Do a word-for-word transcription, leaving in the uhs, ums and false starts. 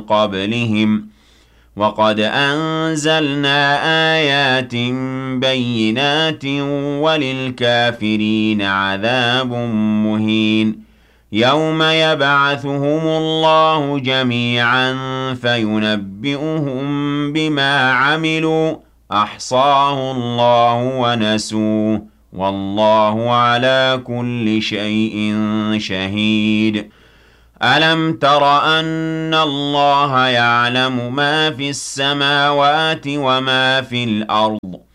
قبلهم وقد أنزلنا آيات بينات وللكافرين عذاب مهين يوم يبعثهم الله جميعا فينبئهم بما عملوا أحصاه الله ونسوه والله على كل شيء شهيد ألم تر أن الله يعلم ما في السماوات وما في الأرض